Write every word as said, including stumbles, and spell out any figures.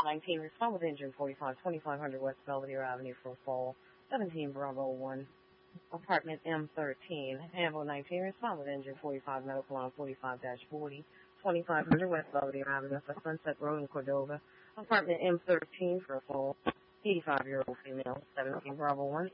nineteen, respond with engine forty-five, twenty-five hundred West Belvedere Avenue for fall. seventeen, Bravo one, apartment M thirteen, Hamble nineteen, respond with engine forty-five, medical line forty-five dash forty, twenty-five hundred West Belvedere Avenue for Sunset Road in Cordova, apartment M thirteen for a fall. eighty-five-year-old female, seventeen, Bravo one.